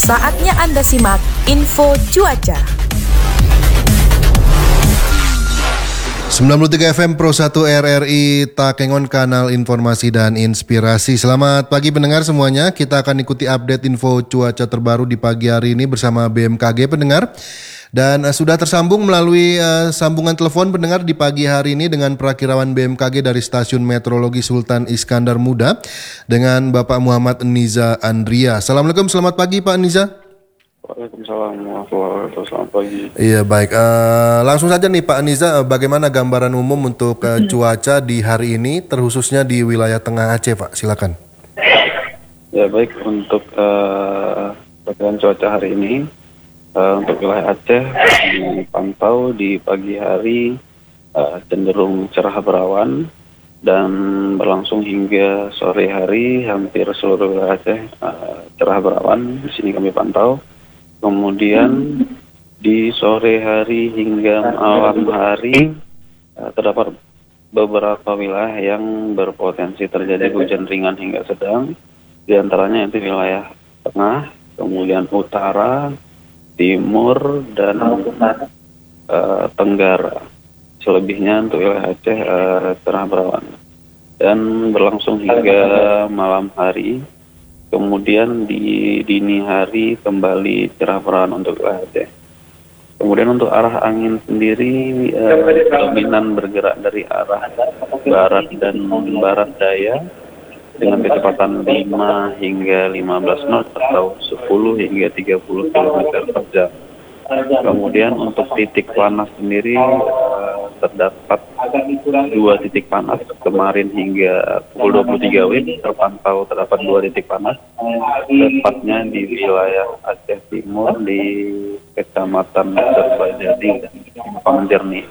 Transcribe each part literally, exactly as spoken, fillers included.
Saatnya Anda simak info cuaca. sembilan puluh tiga F M Pro satu R R I Takengon, kanal informasi dan inspirasi. Selamat pagi pendengar semuanya. Kita akan ikuti update info cuaca terbaru di pagi hari ini bersama B M K G pendengar. Dan uh, sudah tersambung melalui uh, sambungan telepon pendengar di pagi hari ini dengan perakirawan B M K G dari Stasiun Meteorologi Sultan Iskandar Muda dengan Bapak Muhammad Niza Andria. Assalamualaikum, selamat pagi Pak Niza. Waalaikumsalam warahmatullahi wabarakatuh. Selamat pagi. Iya baik, uh, langsung saja nih Pak Niza, uh, bagaimana gambaran umum untuk uh, cuaca di hari ini, terkhususnya di wilayah Tengah Aceh Pak, silakan. Ya baik, untuk uh, perkiraan cuaca hari ini, uh, untuk wilayah Aceh dipantau di pagi hari uh, cenderung cerah berawan dan berlangsung hingga sore hari hampir seluruh wilayah Aceh uh, cerah berawan. Di sini kami pantau. Kemudian di sore hari hingga malam hari uh, terdapat beberapa wilayah yang berpotensi terjadi hujan ringan hingga sedang. Di antaranya itu wilayah tengah, kemudian utara, timur, dan uh, tenggara. Selebihnya untuk wilayah Aceh uh, cerah berawan dan berlangsung hingga malam hari. Kemudian di dini hari kembali cerah berawan untuk wilayah Aceh. Kemudian untuk arah angin sendiri eh, dominan bergerak dari arah barat dan barat daya dengan kecepatan lima hingga lima belas knot atau sepuluh hingga tiga puluh kilometer per jam. Kemudian untuk titik panas sendiri eh, terdapat dua titik panas. Kemarin hingga pukul dua puluh tiga W I B terpantau terdapat dua titik panas, tepatnya di wilayah Aceh Timur di Kecamatan Serbajadi dan Simpang Jernih.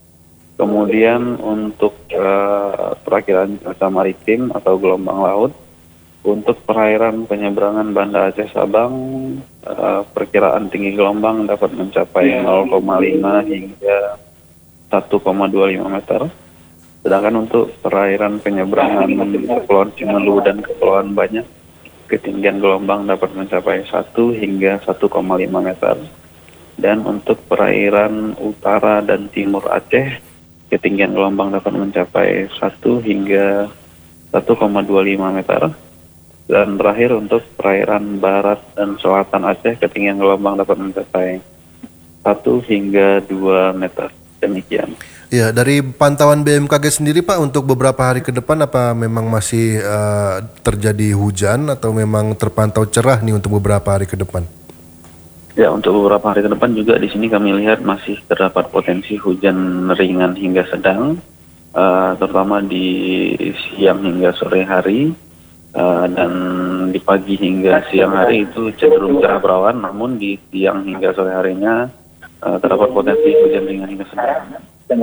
Kemudian untuk uh, perakiraan cuaca maritim atau gelombang laut, untuk perairan penyeberangan Banda Aceh Sabang, uh, perkiraan tinggi gelombang dapat mencapai nol koma lima hingga satu koma dua lima meter. Sedangkan untuk perairan penyeberangan Kepulauan Simelu dan Kepulauan Banyak, ketinggian gelombang dapat mencapai satu hingga satu koma lima meter. Dan untuk perairan utara dan timur Aceh, ketinggian gelombang dapat mencapai satu hingga satu koma dua lima meter. Dan terakhir untuk perairan barat dan selatan Aceh, ketinggian gelombang dapat mencapai satu hingga dua meter. Demikian. Ya, dari pantauan B M K G sendiri Pak, untuk beberapa hari ke depan apa memang masih uh, terjadi hujan atau memang terpantau cerah nih untuk beberapa hari ke depan? Ya, untuk beberapa hari ke depan juga di sini kami lihat masih terdapat potensi hujan ringan hingga sedang, uh, terutama di siang hingga sore hari. Uh, dan di pagi hingga siang hari itu cenderung cerah berawan, namun di siang hingga sore harinya uh, terdapat potensi hujan ringan hingga sedang.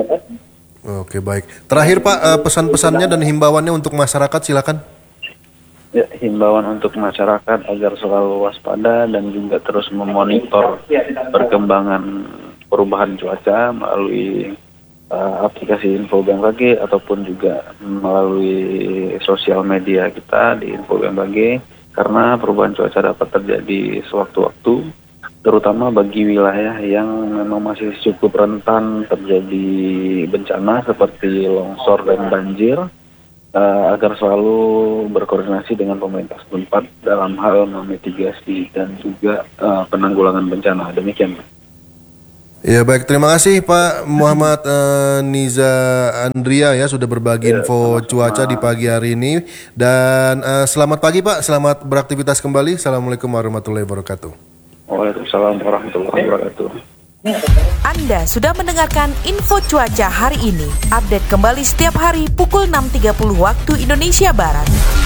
Oke baik. Terakhir Pak, uh, pesan-pesannya dan himbauannya untuk masyarakat silakan. Ya, himbauan untuk masyarakat agar selalu waspada dan juga terus memonitor perkembangan perubahan cuaca melalui Uh, aplikasi Info B M K G ataupun juga melalui sosial media kita di Info B M K G, karena perubahan cuaca dapat terjadi sewaktu-waktu, terutama bagi wilayah yang memang masih cukup rentan terjadi bencana seperti longsor dan banjir, uh, agar selalu berkoordinasi dengan pemerintah setempat dalam hal memitigasi dan juga uh, penanggulangan bencana. Demikian. Ya baik, terima kasih Pak Muhammad uh, Niza Andria ya sudah berbagi ya, info sama-sama cuaca di pagi hari ini. Dan uh, selamat pagi Pak, selamat beraktivitas kembali. Assalamualaikum warahmatullahi wabarakatuh. Waalaikumsalam warahmatullahi wabarakatuh. Anda sudah mendengarkan info cuaca hari ini. Update kembali setiap hari pukul enam tiga puluh waktu Indonesia Barat.